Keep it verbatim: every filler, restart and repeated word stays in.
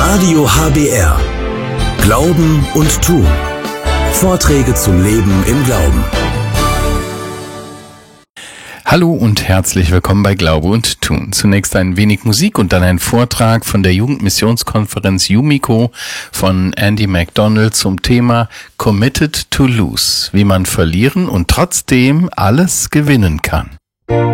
Radio H B R. Glauben und Tun. Vorträge zum Leben im Glauben. Hallo und herzlich willkommen bei Glaube und Tun. Zunächst ein wenig Musik und dann ein Vortrag von der Jugendmissionskonferenz Yumiko von Andy McDonald zum Thema Committed to Lose, wie man verlieren und trotzdem alles gewinnen kann.